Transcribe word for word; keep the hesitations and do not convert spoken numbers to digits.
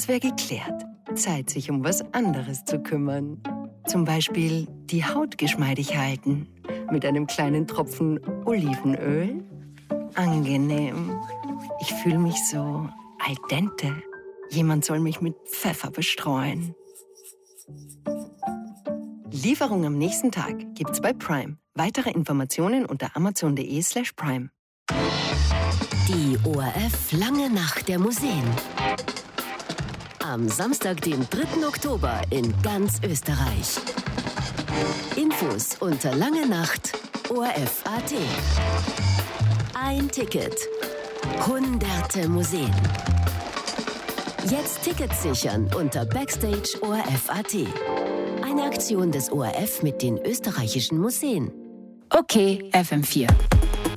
wäre geklärt. Zeit, sich um was anderes zu kümmern. Zum Beispiel die Haut geschmeidig halten. Mit einem kleinen Tropfen Olivenöl. Angenehm. Ich fühle mich so al dente. Jemand soll mich mit Pfeffer bestreuen. Lieferung am nächsten Tag gibt's bei Prime. Weitere Informationen unter amazon.de slash prime. Die O R F Lange Nacht der Museen. Am Samstag, den dritten Oktober in ganz Österreich. Infos unter langenacht punkt o r f punkt a t. Ein Ticket. Hunderte Museen. Jetzt Tickets sichern unter backstage punkt o r f punkt a t. Eine Aktion des O R F mit den österreichischen Museen. Okay, F M vier.